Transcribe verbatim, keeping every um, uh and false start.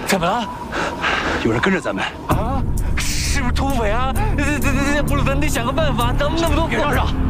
怎么了？ 有人跟着咱们啊？是不是土匪啊？这这这这，布鲁德，你想个办法，咱们那么多…… 别嚷嚷！